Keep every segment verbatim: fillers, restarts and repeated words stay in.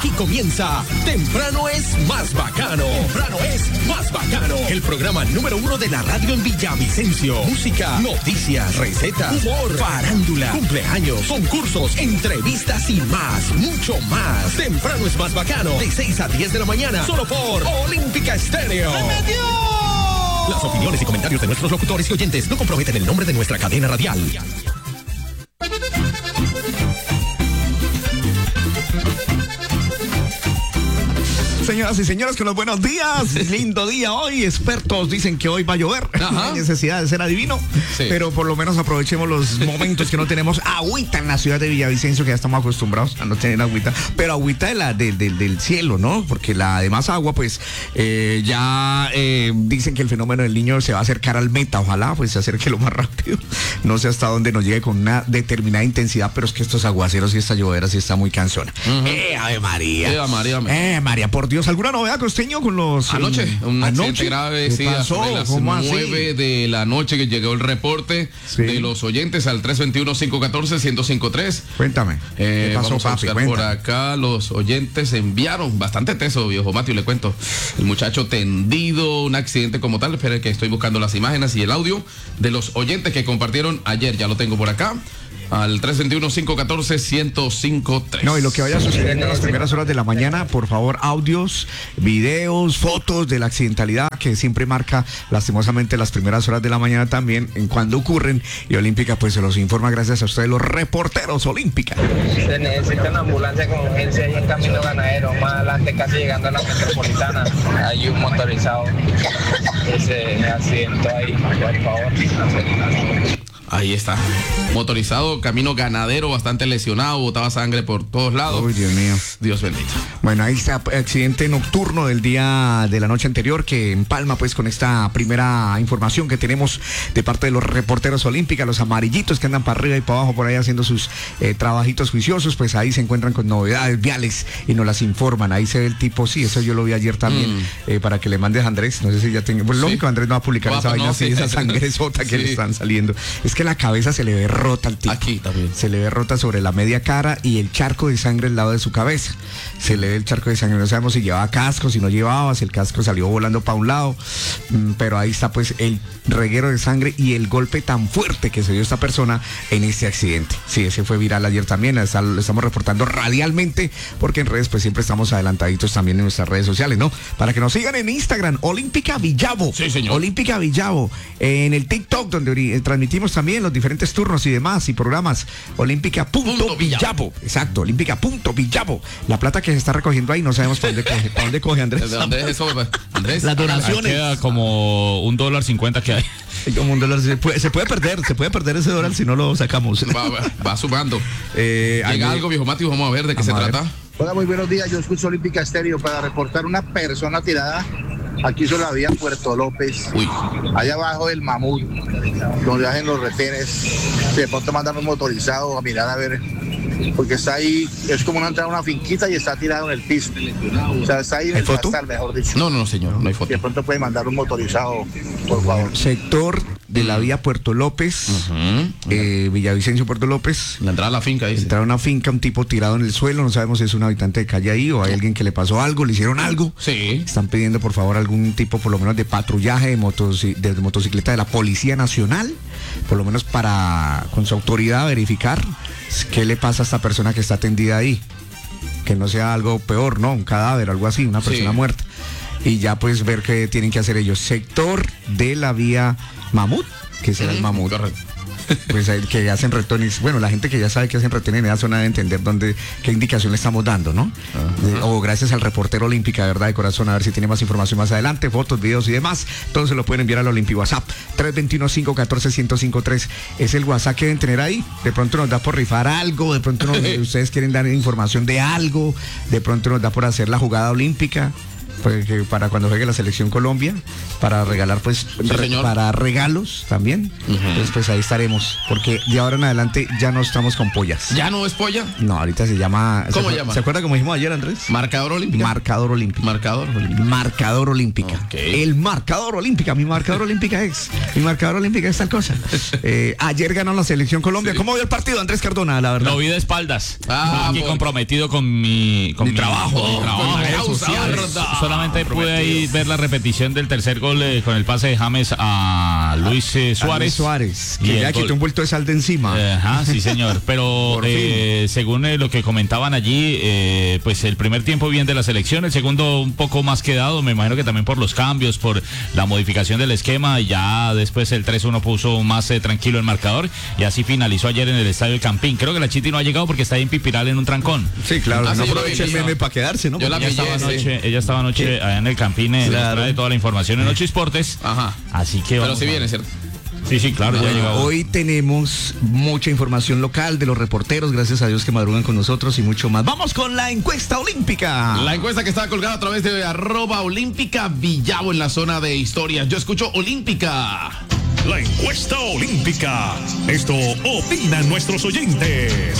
Aquí comienza Temprano es más bacano. Temprano es más bacano. El programa número uno de la radio en Villavicencio. Música, noticias, recetas, humor, farándula, cumpleaños, concursos, entrevistas y más. Mucho más. Temprano es más bacano. De seis a diez de la mañana. Solo por Olímpica Estéreo. ¡Se metió! Las opiniones y comentarios de nuestros locutores y oyentes no comprometen el nombre de nuestra cadena radial. Señoras y señores, con los buenos días. Lindo día hoy. Expertos dicen que hoy va a llover. Ajá. No hay necesidad de ser adivino. Sí. Pero por lo menos aprovechemos los momentos que no tenemos agüita en la ciudad de Villavicencio, que ya estamos acostumbrados a no tener agüita. Pero agüita de la, de, de, del cielo, ¿no? Porque la demás agua, pues, eh, ya eh, dicen que el fenómeno del Niño se va a acercar al meta. Ojalá, pues, se acerque lo más rápido. No sé hasta dónde nos llegue con una determinada intensidad, pero es que estos aguaceros y esta llovedera sí está muy cansona. Uh-huh. ¡Eh, Ave María! ¡Eh, María! ¡Eh, María, por Dios! ¿Alguna novedad, Costeño, con los... Anoche, eh, un anoche? accidente grave, sí, a sobre las nueve de la noche que llegó el reporte sí. de los oyentes al tres dos uno, cinco uno cuatro, uno cero cinco tres. Cuéntame, eh, ¿qué pasó, vamos a papi? buscar por acá, los oyentes enviaron bastante teso, viejo Mateo, le cuento. El muchacho tendido, un accidente como tal, espera que estoy buscando las imágenes y el audio de los oyentes que compartieron ayer, ya lo tengo por acá. Al tres dos uno, cinco uno cuatro, uno cero cinco tres. No, y lo que vaya sucediendo en las primeras horas de la mañana, por favor, audios, videos, fotos de la accidentalidad que siempre marca lastimosamente las primeras horas de la mañana también, en cuando ocurren, y Olímpica pues se los informa gracias a ustedes, los reporteros Olímpica. Se necesita una ambulancia con urgencia ahí en Camino Ganadero, más adelante casi llegando a la metropolitana, hay un motorizado que se accidentó ahí, por favor. Ahí está, motorizado, Camino Ganadero, bastante lesionado, botaba sangre por todos lados. Uy, Dios mío. Dios bendito. Bueno, ahí está, accidente nocturno del día de la noche anterior, que empalma pues con esta primera información que tenemos de parte de los reporteros Olímpica, los amarillitos que andan para arriba y para abajo por ahí haciendo sus eh, trabajitos juiciosos, pues ahí se encuentran con novedades viales y nos las informan. Ahí se ve el tipo, sí, eso yo lo vi ayer también, mm. eh, para que le mandes a Andrés, no sé si ya tengo, pues, sí. Lógico, Andrés no va a publicar va, esa no, vaina así, sí. Esa sangresota que sí. le están saliendo. Es que la cabeza se le ve rota al tipo. Aquí también. Se le ve rota sobre la media cara y el charco de sangre al lado de su cabeza. Se le ve el charco de sangre. No sabemos si llevaba casco, si no llevaba, si el casco salió volando para un lado. Pero ahí está pues el reguero de sangre y el golpe tan fuerte que se dio esta persona en este accidente. Sí, ese fue viral ayer también. Lo estamos reportando radialmente porque en redes pues siempre estamos adelantaditos también en nuestras redes sociales, ¿no? Para que nos sigan en Instagram, Olímpica Villavo. Sí, señor. Olímpica Villavo. En el TikTok, donde transmitimos también los diferentes turnos y demás y programas, Olímpica punto Villavo. Exacto, Olímpica punto Villavo. La plata que se está recogiendo ahí no sabemos para dónde coge. ¿Para dónde coge, Andrés? ¿De dónde es eso, Andrés? Las donaciones. Ahí queda como un dólar cincuenta que hay. Como un dólar, se puede, se puede perder, se puede perder ese dólar si no lo sacamos. Va, va, va sumando. Eh, Llega algo, viejo Mati, vamos a ver de qué se trata. Hola, muy buenos días, yo escucho Olímpica Estéreo para reportar una persona tirada aquí sobre la vía Puerto López. Uy. Allá abajo del Mamut, donde hacen los retenes. Si de pronto mandan un motorizado a mirar a ver, porque está ahí, es como una entrada a una finquita y está tirado en el piso. O sea, está ahí en el pastel, mejor dicho. No, no, señor, no hay foto. Si de pronto puede mandar un motorizado, por favor. Sector de la vía Puerto López, uh-huh. eh, Villavicencio, Puerto López. La entrada a la finca, dice. Entrada a una finca, un tipo tirado en el suelo, no sabemos si es un habitante de calle ahí o hay alguien que le pasó algo, le hicieron algo. Sí. Están pidiendo por favor algún tipo por lo menos de patrullaje de, motos, de motocicleta de la Policía Nacional, por lo menos para con su autoridad verificar qué le pasa a esta persona que está tendida ahí. Que no sea algo peor, ¿no? Un cadáver, algo así, una persona sí. muerta. Y ya pues ver qué tienen que hacer ellos. Sector de la vía Mamut, que será mm, el Mamut. Correcto. Pues el que hacen retones, bueno, la gente que ya sabe que hacen retones en esa zona debe entender dónde, qué indicación le estamos dando, ¿no? Uh-huh. O oh, gracias al reportero Olímpica, de verdad, de corazón, a ver si tiene más información más adelante, fotos, videos y demás. Entonces se lo pueden enviar al Olympi WhatsApp, tres dos uno, cinco uno cuatro, uno cero cinco tres. Es el WhatsApp que deben tener ahí. De pronto nos da por rifar algo, de pronto nos, ustedes quieren dar información de algo, de pronto nos da por hacer la jugada olímpica. pues, que para cuando juegue la selección Colombia, para regalar pues Sí, re- señor. para regalos también. Entonces pues ahí estaremos, porque de ahora en adelante ya no estamos con pollas. ¿Ya no es polla? No, ahorita se llama. ¿Cómo ¿se, llama? ¿Se acuerda como dijimos ayer, Andrés? ¿Marcador olímpico? Marcador olímpico. Marcador olímpico. Marcador olímpica. Ok. El marcador olímpica. Mi marcador olímpica es. Mi marcador olímpica es tal cosa. Eh, ayer ganó la selección Colombia. Sí. ¿Cómo vio el partido, Andrés Cardona? La verdad. Lo vi de espaldas. Ah, Aquí por- comprometido con mi, con Mi trabajo, con mi con trabajo, la redes causa, sociales. ¿verdad? Solamente pude ahí ver la repetición del tercer gol eh, con el pase de James a Luis eh, Suárez. Luis Suárez. Y Que el ya gol. quitó un vuelto de sal de encima. Eh, Ajá, sí señor, pero Por eh, según eh, lo que comentaban allí, eh, pues el primer tiempo bien de la selección, el segundo un poco más quedado, me imagino que también por los cambios, por la modificación del esquema, y ya después el tres uno puso más eh, tranquilo el marcador, y así finalizó ayer en el Estadio El Campín. Creo que la Chiti no ha llegado porque está ahí en Pipiral en un trancón. Sí, claro. Ah, no sí, yo lo aprovecha vi, el yo- meme para quedarse, ¿no? yo la Porque Ella vi. estaba sí. anoche, ella estaba anoche allá en el Campín, eh, Claro. nos trae toda la información en Ocho Esportes. Ajá. Así que Pero vamos si a- viene, ¿cierto? Sí, sí, claro, ya ha llegado. Hoy tenemos mucha información local de los reporteros, gracias a Dios que madrugan con nosotros y mucho más. Vamos con la encuesta olímpica. La encuesta que está colgada a través de arroba olímpica Villavo en la zona de historias. Yo escucho olímpica. La encuesta olímpica. Esto opinan nuestros oyentes.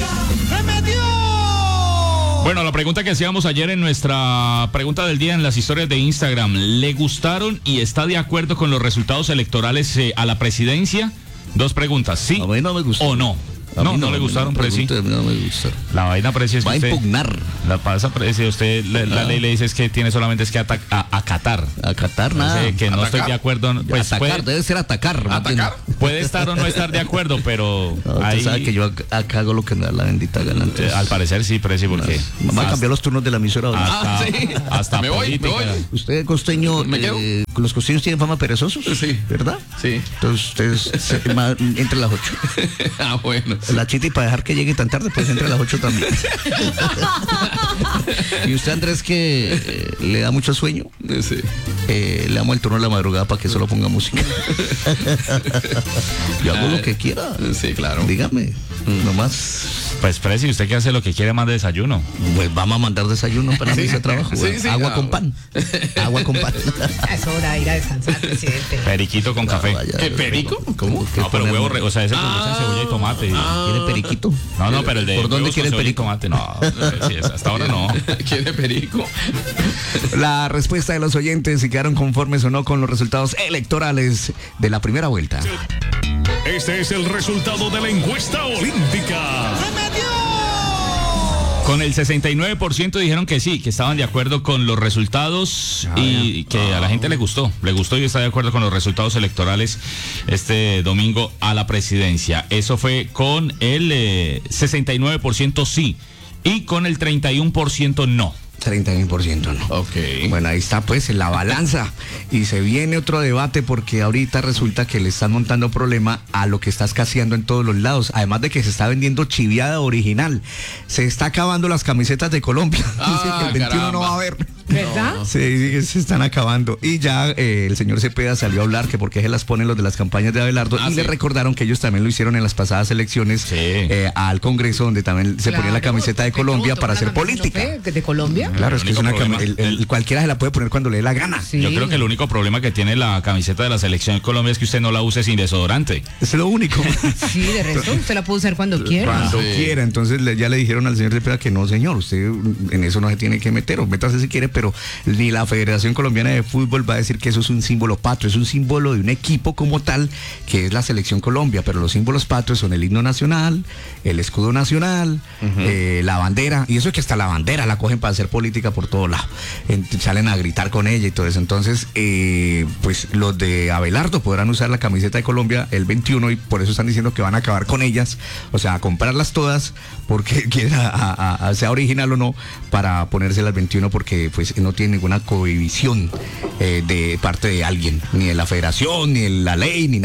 Bueno, la pregunta que hacíamos ayer en nuestra pregunta del día en las historias de Instagram, ¿le gustaron y está de acuerdo con los resultados electorales eh, a la presidencia? Dos preguntas, ¿sí A mí no me gustó. o no? A No, mí no, le gustaron, Presi. pregunte, a mí no me gusta. La vaina, Presi, es que Va a usted... impugnar. La pasa, Presi, usted, la, la ley le dice es que tiene solamente es que ata- a- acatar. Acatar nada. Dice que no ¿Atacar? estoy de acuerdo, pues atacar, puede, debe ser atacar. ¿me ¿Atacar? entiende? puede estar o no estar de acuerdo, pero No, usted ahí, sabe que yo ac- acá hago lo que me da la bendita gana. eh, entonces, al parecer sí, Presi, porque... Vamos a hasta- cambiar los turnos de la emisora. ahora. hasta, Ah, sí. hasta Me voy, me política. voy. Usted, costeño, ¿Me quedo? eh, los costeños tienen fama perezosos. Sí. ¿Verdad? Sí. Entonces ustedes se- ma- entre las ocho. Ah, bueno. La Chiti, para dejar que llegue tan tarde, pues entre las ocho también. Y usted, Andrés, que eh, le da mucho sueño, Sí. eh, le damos el turno de la madrugada para que solo ponga música. Yo hago lo que quiera. Sí, claro. Dígame, nomás, Pues Presi, usted que hace lo que quiere más de desayuno. pues vamos a mandar desayuno para Sí. mí ese trabajo. Sí, sí. Agua Ah, con pan. Agua con pan. Es hora de ir a descansar, presidente. Periquito con café. vaya. ¿Qué perico? ¿Cómo? ¿Qué No, pero ponemos? huevo, re- o sea, ese con mucha cebolla y tomate. ¿Quiere periquito? No, no, pero el de ¿Por dónde huevos quiere con el cebolla y perico? tomate, no. Sí, es- hasta ahora no. ¿Quiere perico? La respuesta de los oyentes, si quedaron conformes o no con los resultados electorales de la primera vuelta. Este es el resultado de la encuesta olímpica. Con el sesenta y nueve por ciento dijeron que sí, que estaban de acuerdo con los resultados y que a la gente le gustó, le gustó y está de acuerdo con los resultados electorales este domingo a la presidencia. Eso fue con el eh, sesenta y nueve por ciento sí y con el treinta y uno por ciento no. treinta y uno por ciento no. Ok. Bueno, ahí está pues en la balanza y se viene otro debate porque ahorita resulta que le están montando problema a lo que está escaseando en todos los lados, además de que se está vendiendo chiviada original, se está acabando las camisetas de Colombia. Ah, Dice que el veintiuno no caramba. va a haber. ¿Verdad? Sí, sí, que se están acabando. Y ya eh, el señor Cepeda salió a hablar que por qué se las ponen los de las campañas de Abelardo Ah, y sí. le recordaron que ellos también lo hicieron en las pasadas elecciones Sí. eh, al Congreso, donde también se ponía la Claro, camiseta de porque Colombia todo, para una hacer camiseta política. ¿De Colombia? Claro, es El que es único una cam- problema- el- el- cualquiera se la puede poner cuando le dé la gana. Sí. Yo creo que el único problema que tiene la camiseta de la selección de Colombia es que usted no la use sin desodorante. Es lo único. Sí, de resto usted la puede usar cuando quiera. Cuando Sí. quiera. Entonces le- ya le dijeron al señor Cepeda que no, señor, usted en eso no se tiene que meter, o métase si quiere, pero ni la Federación Colombiana de Fútbol va a decir que eso es un símbolo patrio, es un símbolo de un equipo como tal, que es la Selección Colombia, pero los símbolos patrios son el himno nacional, el escudo nacional, eh, la bandera, y eso es que hasta la bandera la cogen para hacer política por todos lados. Ent- salen a gritar con ella y todo eso. Entonces, eh, pues los de Abelardo podrán usar la camiseta de Colombia el veintiuno y por eso están diciendo que van a acabar con ellas, o sea, a comprarlas todas, porque quieren a, a- a- sea original o no, para ponérselas el veintiuno, porque pues no tiene ninguna cohibición eh, de parte de alguien, ni de la federación, ni de la ley, ni nada.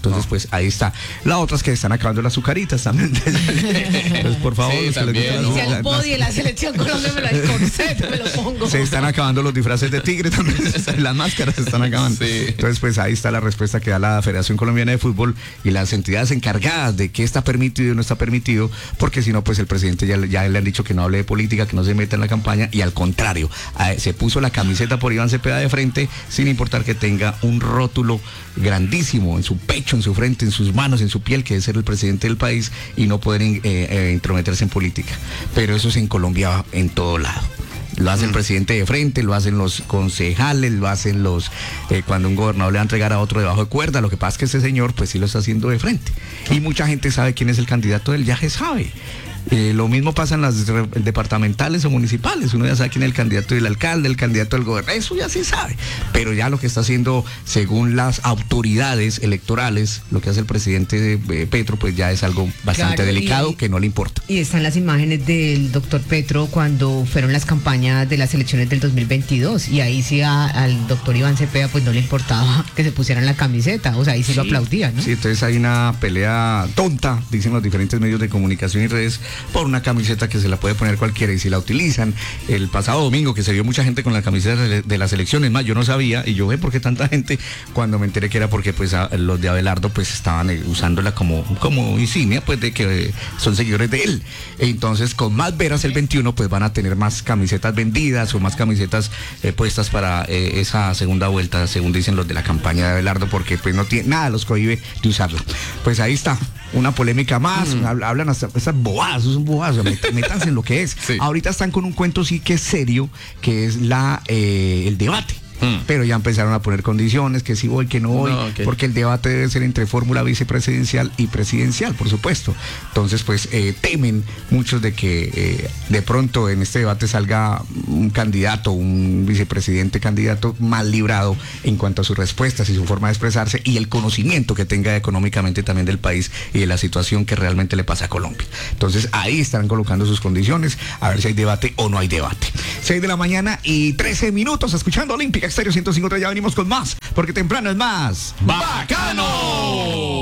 Entonces, no. pues ahí está. La otra es que están acabando las azucaritas también. Entonces, por favor, Sí, los que les también, gustan ¿no? Si las- al body de la selección Colombia me lo el corset, me lo pongo. se están acabando los disfraces de tigre también, las máscaras se están acabando. Sí. Entonces, pues ahí está la respuesta que da la Federación Colombiana de Fútbol y las entidades encargadas de qué está permitido y no está permitido, porque si no, pues el presidente ya, ya le han dicho que no hable de política, que no se meta en la campaña, y al contrario, a- se puso la camiseta por Iván Cepeda de frente, sin importar que tenga un rótulo grandísimo en su pecho, en su frente, en sus manos, en su piel, que es ser el presidente del país y no poder eh, eh, intrometerse en política. Pero eso es en Colombia en todo lado. Lo hace el presidente de frente, lo hacen los concejales, lo hacen los eh, cuando un gobernador le va a entregar a otro debajo de cuerda. Lo que pasa es que ese señor pues sí lo está haciendo de frente. Y mucha gente sabe quién es el candidato, él ya se sabe. Eh, lo mismo pasa en las re- departamentales o municipales. Uno ya sabe quién es el candidato del alcalde, el candidato del gobernador, eso ya se sabe. Pero ya lo que está haciendo, según las autoridades electorales, lo que hace el presidente de, eh, Petro, pues ya es algo bastante Claro, delicado y- que no le importa. Y están las imágenes del doctor Petro cuando fueron las campañas de las elecciones del dos mil veintidós. Y ahí sí a- al doctor Iván Cepeda pues no le importaba que se pusieran la camiseta. O sea, ahí sí, lo aplaudían, ¿no? Sí, entonces hay una pelea tonta, dicen los diferentes medios de comunicación y redes, por una camiseta que se la puede poner cualquiera, y si la utilizan. El pasado domingo que se vio mucha gente con la camiseta de, de las elecciones, más yo no sabía, y yo ve por qué tanta gente, cuando me enteré que era porque pues a, los de Abelardo pues estaban eh, usándola como, como insignia pues de que eh, son seguidores de él. Entonces con más veras el veintiuno pues van a tener más camisetas vendidas o más camisetas eh, puestas para eh, esa segunda vuelta, según dicen los de la campaña de Abelardo, porque pues no tiene nada, los cohíbe de usarla. Pues ahí está, una polémica más, mm. hablan hasta esas bobadas, son bobadas, métanse en lo que es. Sí. Ahorita están con un cuento sí que es serio, que es la eh, el debate. Mm. Pero ya empezaron a poner condiciones, que si voy, que no voy, no, okay. porque el debate debe ser entre fórmula vicepresidencial y presidencial, por supuesto. Entonces, pues eh, temen muchos de que eh, de pronto en este debate salga un candidato, un vicepresidente candidato mal librado en cuanto a sus respuestas y su forma de expresarse y el conocimiento que tenga económicamente también del país y de la situación que realmente le pasa a Colombia. Entonces, ahí estarán colocando sus condiciones, a ver si hay debate o no hay debate. seis de la mañana y trece minutos, escuchando Olímpica Estéreo ciento cinco punto tres, ya venimos con más, porque temprano es más ¡bacano!